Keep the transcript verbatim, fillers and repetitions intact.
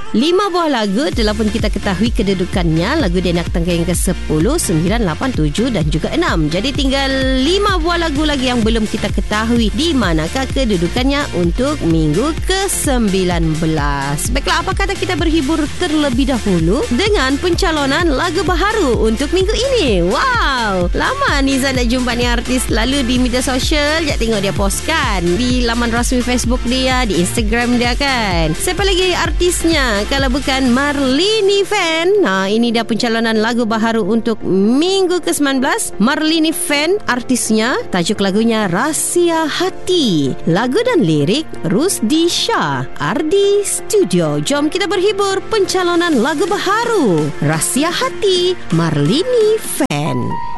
Lima buah lagu telah pun kita ketahui kedudukannya. Lagu dia nak tangga yang ke sepuluh, sembilan, lapan, tujuh dan juga enam. Jadi tinggal lima buah lagu lagi yang belum kita ketahui di manakah kedudukannya untuk minggu ke sembilan belas. Baiklah, apa kata kita berhibur terlebih dahulu dengan pencalonan lagu baharu untuk minggu ini. Wow, lama Nizam nak jumpa ni artis lalu di media sosial. Sekejap tengok dia post kan di laman rasmi Facebook dia, di Instagram dia kan. Siapa lagi artisnya kalau bukan Marlini Fan. Nah, ini dia pencalonan lagu baharu untuk minggu ke sembilan belas. Marlini Fan artisnya, tajuk lagunya Rahsia Hati. Lagu dan lirik Rusdi Shah, Ardi Studio. Jom kita berhibur pencalonan lagu baharu Rahsia Hati, Marlini Fan.